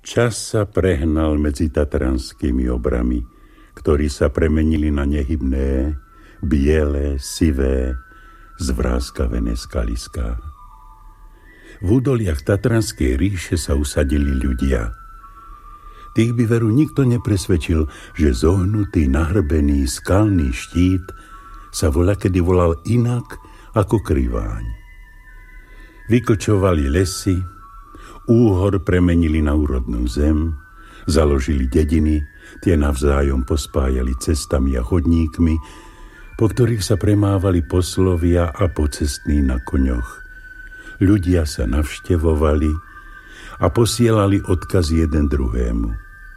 Čas sa prehnal medzi tatranskými obrami, ktorí sa premenili na nehybné, biele, sivé, zvráskavené skaliská. V údoliach Tatranskej ríše sa usadili ľudia. Tých by veru nikto nepresvedčil, že zohnutý, nahrbený, skalný štít sa voľakedy volal inak ako Kriváň. Vyklčovali lesy, úhor premenili na úrodnú zem, založili dediny, tie navzájom pospájali cestami a chodníkmi, po ktorých sa premávali poslovia a pocestní na koňoch. Ľudia sa navštevovali a posielali odkaz jeden druhému.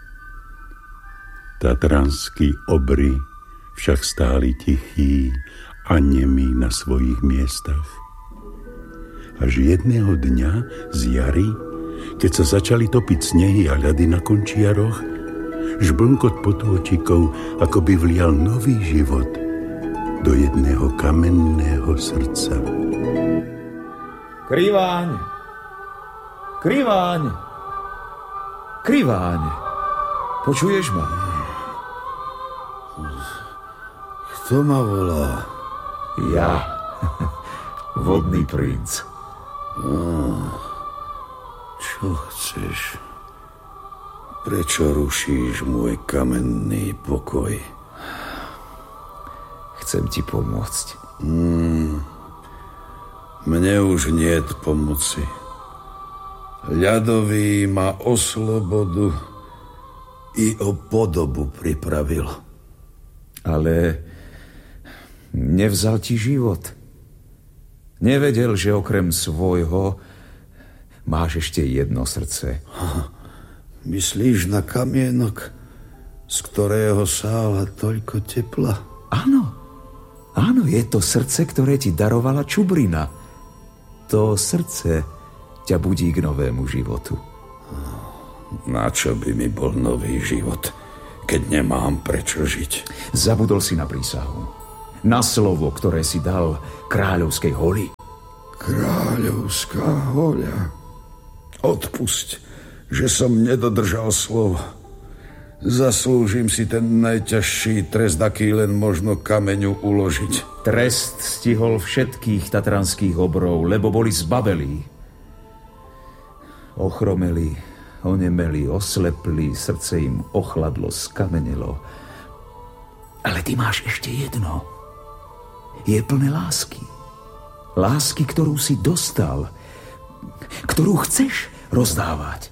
Tatranskí obry však stáli tichí a nemí na svojich miestach. Až jedného dňa z jary, keď sa začali topiť snehy a ľady na končiaroch, žblnkot potôčikov ako by vlial nový život do jedného kamenného srdca. Kriváň! Kriváň! Kriváň! Počuješ ma? Kto ma volá? Ja. Vodný princ. Čo chceš? Prečo rušíš môj kamenný pokoj? Chcem ti pomôcť. Mne už niet pomoci. Ľadový ma o slobodu i o podobu pripravil. Ale nevzal ti život. Nevedel, že okrem svojho máš ešte jedno srdce. Myslíš na kamienok, z ktorého sála toľko tepla? Áno, je to srdce, ktoré ti darovala Čubrina. To srdce ťa budí k novému životu. Na čo by mi bol nový život, keď nemám prečo žiť? Zabudol si na prísahu. Na slovo, ktoré si dal kráľovskej holi. Kráľovská hoľa. Odpusť, že som nedodržal slovo. Zaslúžim si ten najťažší trest, aký len možno kameňu uložiť. Trest stihol všetkých tatranských obrov, lebo boli zbabelí. Ochromeli, onemeli, oslepli, srdce im ochladlo, skamenilo. Ale ty máš ešte jedno. Je plné lásky. Lásky, ktorú si dostal, ktorú chceš rozdávať.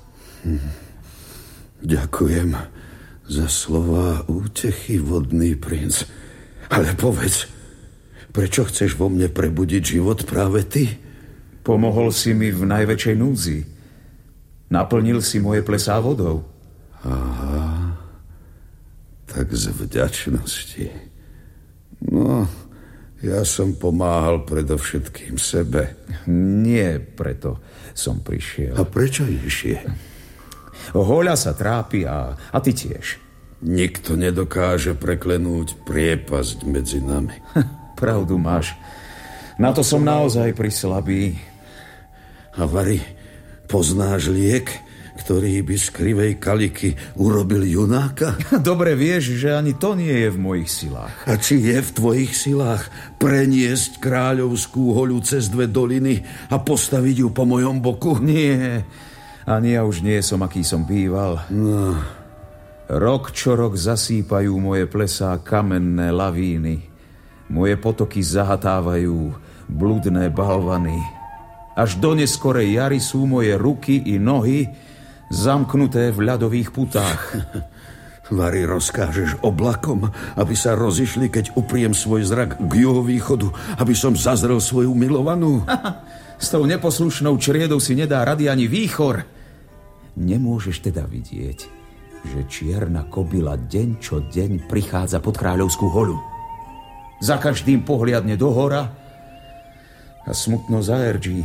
Ďakujem za slová útechy, vodný princ. Ale povedz, prečo chceš vo mne prebudiť život práve ty? Pomohol si mi v najväčšej núdzi. Naplnil si moje plesá vodou. Aha, tak z vďačnosti. No, ja som pomáhal predovšetkým sebe. Nie preto som prišiel. A prečo išie? Hoľa sa trápi a ty tiež. Nikto nedokáže preklenúť priepasť medzi nami. Pravdu máš. Na to som naozaj prislabý. A Vary, poznáš liek, ktorý by z krivej kaliky urobil junáka? Dobre vieš, že ani to nie je v mojich silách. A či je v tvojich silách preniesť kráľovskú hoľu cez 2 doliny a postaviť ju po mojom boku? Nie, ani ja už nie som, aký som býval. No. Rok čo rok zasýpajú moje plesá kamenné lavíny. Moje potoky zahatávajú bludné balvany. Až do neskorej jary sú moje ruky i nohy zamknuté v ľadových putách. Vary, rozkážeš oblakom, aby sa rozišli, keď upriem svoj zrak k juhovýchodu, aby som zazrel svoju milovanú? S tou neposlušnou čriedou si nedá rady ani výchor. Nemôžeš teda vidieť, že čierna kobyla deň čo deň prichádza pod kráľovskú hoľu. Za každým pohliadne do hora a smutno zaerdží.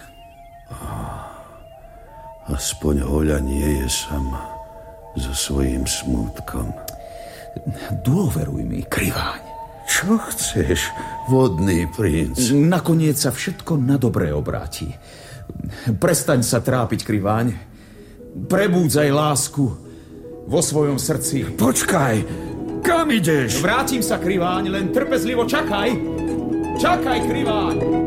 Aspoň hoľa nie je sama so svojím smútkom. Dôveruj mi, Kriváň. Čo chceš, vodný princ? Nakoniec sa všetko na dobré obráti. Prestaň sa trápiť, Kriváň. Prebúdzaj lásku vo svojom srdci. Počkaj, kam ideš? Vrátim sa, Kriváň, len trpezlivo čakaj. Čakaj, Kriváň.